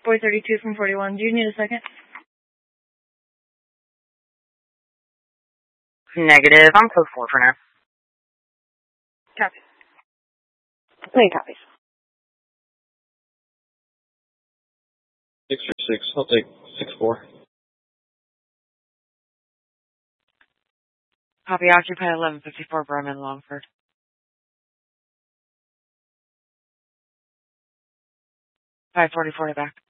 Boy 32 from 41. Do you need a second? Negative. I'm code 4 for now. Copy. Plenty copies. 6 or 6. I'll take 6-4. Copy. Occupy 1154 Bremen, Longford. 544 to back.